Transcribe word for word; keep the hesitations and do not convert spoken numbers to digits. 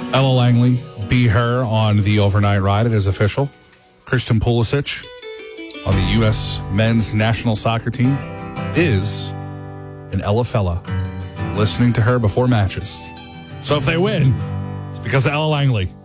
Ella Langley, Be Her on the overnight ride. It is official. Christian Pulisic on the U S men's national soccer team is an Ella fella. Listening to her before matches. So if they win, it's because of Ella Langley.